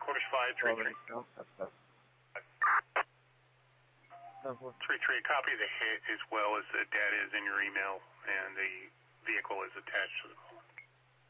Course 533. No, that's tough. 33, a copy of the hit as well as the data is in your email, and the vehicle is attached to the call.